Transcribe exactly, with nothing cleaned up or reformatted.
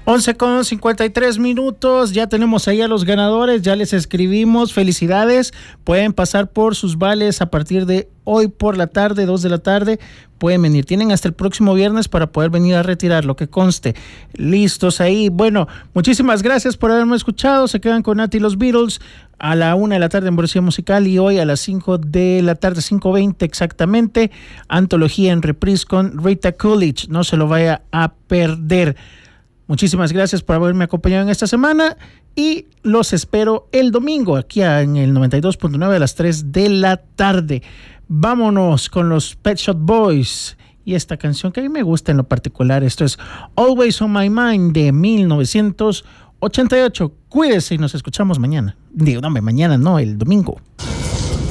once con cincuenta y tres minutos, ya tenemos ahí a los ganadores, ya les escribimos, felicidades, pueden pasar por sus vales a partir de hoy por la tarde, dos de la tarde, pueden venir, tienen hasta el próximo viernes para poder venir a retirar, lo que conste, listos ahí. Bueno, muchísimas gracias por haberme escuchado, se quedan con Nati y los Beatles a la una de la tarde en Velocidad Musical y hoy a las cinco de la tarde, cinco veinte exactamente, Antología en Reprise con Rita Coolidge, no se lo vaya a perder. Muchísimas gracias por haberme acompañado en esta semana y los espero el domingo aquí en el noventa y dos punto nueve a las tres de la tarde. Vámonos con los Pet Shop Boys y esta canción que a mí me gusta en lo particular. Esto es Always on My Mind de mil novecientos ochenta y ocho. Cuídese y nos escuchamos mañana. Digo, no, mañana no, el domingo.